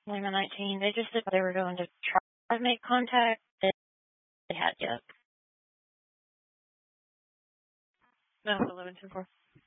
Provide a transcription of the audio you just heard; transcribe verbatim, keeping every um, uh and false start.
Lima nineteen. They just said they were going to try to make contact. They, they had yet. No, eleven ten four.